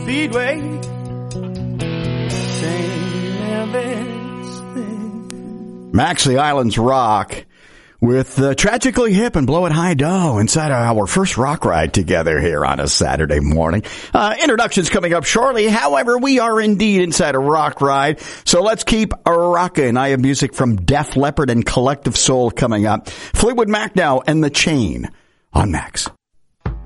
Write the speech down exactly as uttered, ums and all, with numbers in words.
Speedway. Max the Islands Rock with uh, Tragically Hip and Blow It High Dough inside our first rock ride together here on a Saturday morning. Uh, introductions coming up shortly. However, we are indeed inside a rock ride. So let's keep rocking. I have music from Def Leppard and Collective Soul coming up. Fleetwood Mac now and The Chain on Max.